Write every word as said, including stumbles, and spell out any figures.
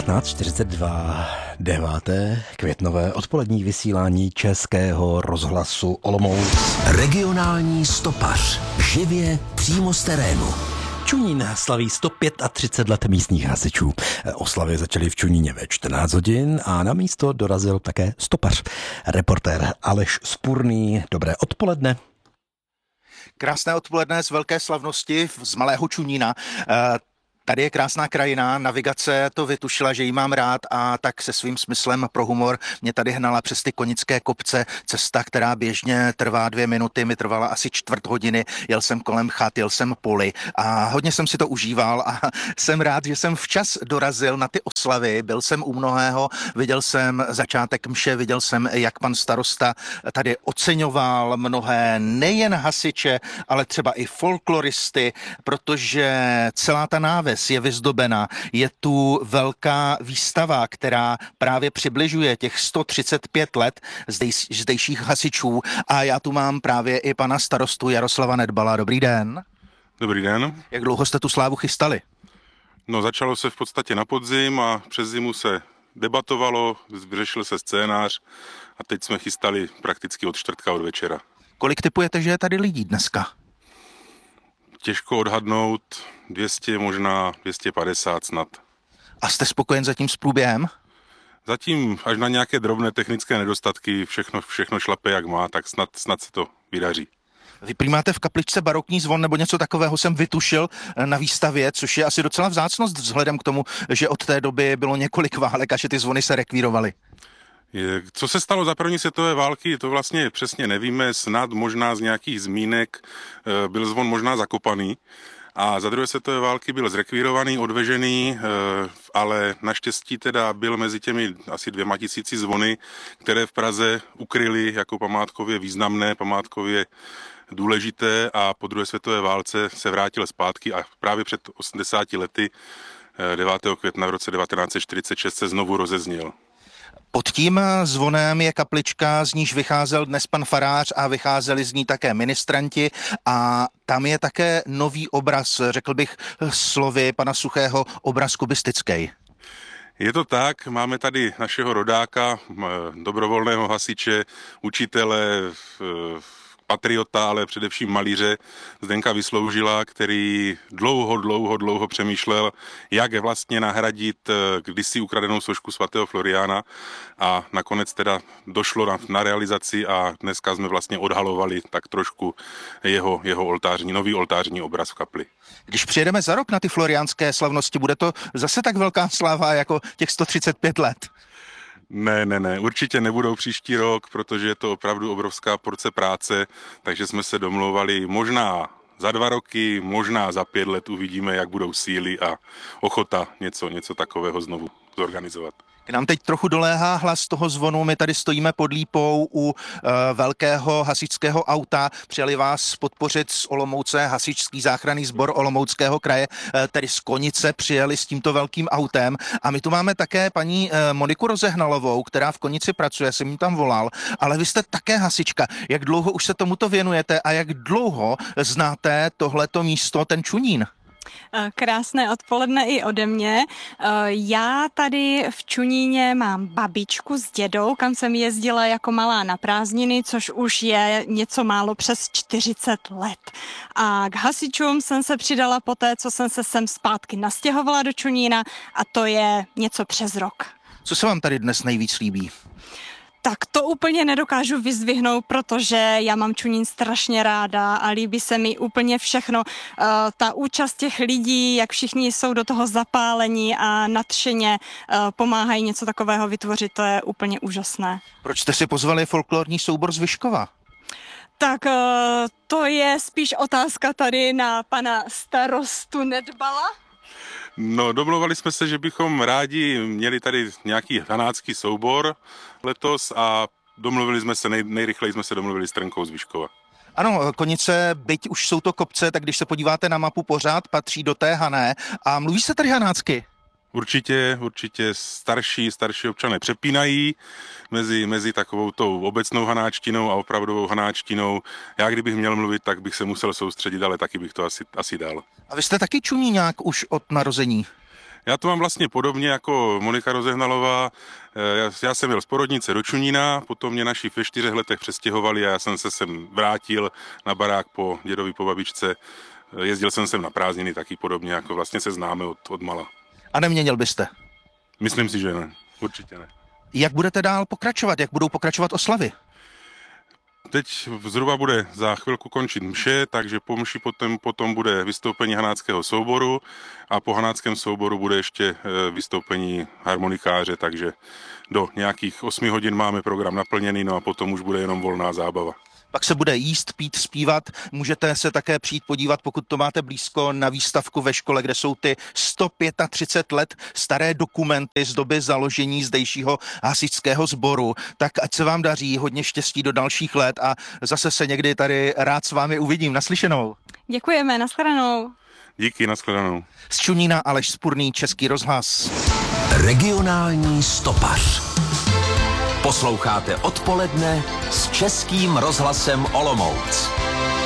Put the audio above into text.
patnáct čtyřicet dva, deváté květnové odpolední vysílání Českého rozhlasu Olomouc. Regionální stopař. Živě přímo z terénu. Čunín slaví sto třicet pět let místních hasičů. Oslavy začaly v Čuníně ve čtrnáct hodin a na místo dorazil také stopař. Reportér Aleš Spurný. Dobré odpoledne. Krásné odpoledne z velké slavnosti z Malého Čunína. Tady je krásná krajina, navigace to vytušila, že jí mám rád, a tak se svým smyslem pro humor mě tady hnala přes ty konické kopce. Cesta, která běžně trvá dvě minuty, mi trvala asi čtvrt hodiny. Jel jsem kolem chat, jel jsem poli a hodně jsem si to užíval a jsem rád, že jsem včas dorazil na ty oslavy. Byl jsem u mnohého, viděl jsem začátek mše, viděl jsem, jak pan starosta tady oceňoval mnohé, nejen hasiče, ale třeba i folkloristy, protože celá ta náves je vyzdobena. Je tu velká výstava, která právě přibližuje těch sto třicet pět let zdej, zdejších hasičů, a já tu mám právě i pana starostu Jaroslava Nedbala. Dobrý den. Dobrý den. Jak dlouho jste tu slávu chystali? No, začalo se v podstatě na podzim a přes zimu se debatovalo, vyřešil se scénář a teď jsme chystali prakticky od čtvrtka od večera. Kolik typujete, že je tady lidí dneska? Těžko odhadnout, dvě stě, možná dvě stě padesát snad. A jste spokojen zatím s průběhem? Zatím až na nějaké drobné technické nedostatky všechno, všechno šlape jak má, tak snad, snad se to vydaří. Vy prý máte v kapličce barokní zvon nebo něco takového jsem vytušil na výstavě, což je asi docela vzácnost vzhledem k tomu, že od té doby bylo několik válek a že ty zvony se rekvírovaly. Co se stalo za první světové války, to vlastně přesně nevíme, snad možná z nějakých zmínek byl zvon možná zakopaný a za druhé světové války byl zrekvírovaný, odvežený, ale naštěstí teda byl mezi těmi asi dvěma tisíci zvony, které v Praze ukryly jako památkově významné, památkově důležité, a po druhé světové válce se vrátil zpátky a právě před osmdesáti lety devátého května v roce devatenáct set čtyřicet šest se znovu rozezněl. Pod tím zvonem je kaplička, z níž vycházel dnes pan farář a vycházeli z ní také ministranti, a tam je také nový obraz, řekl bych slovy pana Suchého, obraz kubistický. Je to tak, máme tady našeho rodáka, dobrovolného hasiče, učitele, patriota, ale především malíře Zdenka Vysloužila, který dlouho, dlouho, dlouho přemýšlel, jak vlastně nahradit kdysi ukradenou sošku svatého Floriána, a nakonec teda došlo na, na realizaci a dneska jsme vlastně odhalovali tak trošku jeho, jeho oltářní, nový oltářní obraz v kapli. Když přijedeme za rok na ty floriánské slavnosti, bude to zase tak velká sláva jako těch sto třicet pět let? Ne, ne, ne, určitě nebudou příští rok, protože je to opravdu obrovská porce práce, takže jsme se domlouvali možná za dva roky, možná za pět let, uvidíme, jak budou síly a ochota něco, něco takového znovu zorganizovat. K nám teď trochu doléhá hlas toho zvonu, my tady stojíme pod lípou u e, velkého hasičského auta, přijeli vás podpořit z Olomouce hasičský záchranný sbor Olomouckého kraje, e, tedy z Konice přijeli s tímto velkým autem, a my tu máme také paní e, Moniku Rozehnalovou, která v Konici pracuje, jsem jí tam volal, ale vy jste také hasička. Jak dlouho už se tomuto věnujete a jak dlouho znáte tohleto místo, ten Čunín? Krásné odpoledne i ode mě. Já tady v Čuníně mám babičku s dědou, kam jsem jezdila jako malá na prázdniny, což už je něco málo přes čtyřicet let. A k hasičům jsem se přidala poté, co jsem se sem zpátky nastěhovala do Čunína, a to je něco přes rok. Co se vám tady dnes nejvíc líbí? Tak to úplně nedokážu vyzdvihnout, protože já mám Čunín strašně ráda a líbí se mi úplně všechno. Uh, ta účast těch lidí, jak všichni jsou do toho zapálení a nadšeně uh, pomáhají něco takového vytvořit, to je úplně úžasné. Proč jste si pozvali folklorní soubor z Vyškova? Tak uh, to je spíš otázka tady na pana starostu Nedbala. No, domluvali jsme se, že bychom rádi měli tady nějaký hanácký soubor letos, a domluvili jsme se, nej, nejrychleji jsme se domluvili s Trnkou z Vyškova. Ano, Konice, byť už jsou to kopce, tak když se podíváte na mapu, pořád patří do té Hané. A mluví se tady hanácky? Určitě, určitě starší, starší občané přepínají mezi, mezi takovou tou obecnou hanáčtinou a opravdovou hanáčtinou. Já kdybych měl mluvit, tak bych se musel soustředit, ale taky bych to asi, asi dal. A vy jste taky čuníňák už od narození? Já to mám vlastně podobně jako Monika Rozehnalová. Já, já jsem jel z Porodnice do Čunína, potom mě naši ve čtyřech letech přestěhovali a já jsem se sem vrátil na barák po dědovi, po babičce. Jezdil jsem sem na prázdniny taky podobně, jako vlastně se známe od, od mala. A neměnil byste? Myslím si, že ne. Určitě ne. Jak budete dál pokračovat? Jak budou pokračovat oslavy? Teď zhruba bude za chvilku končit mše, takže po mši potom, potom bude vystoupení hanáckého souboru a po hanáckém souboru bude ještě vystoupení harmonikáře, takže do nějakých osmi hodin máme program naplněný, no a potom už bude jenom volná zábava. Pak se bude jíst, pít, zpívat. Můžete se také přijít podívat, pokud to máte blízko, na výstavku ve škole, kde jsou ty sto třicet pět let staré dokumenty z doby založení zdejšího hasičského sboru. Tak ať se vám daří, hodně štěstí do dalších let a zase se někdy tady rád s vámi uvidím. Naslyšenou. Děkujeme, nashledanou. Díky, nashledanou. Z Čunína Aleš Spurný, Český rozhlas. Regionální stopař. Posloucháte Odpoledne s Českým rozhlasem Olomouc.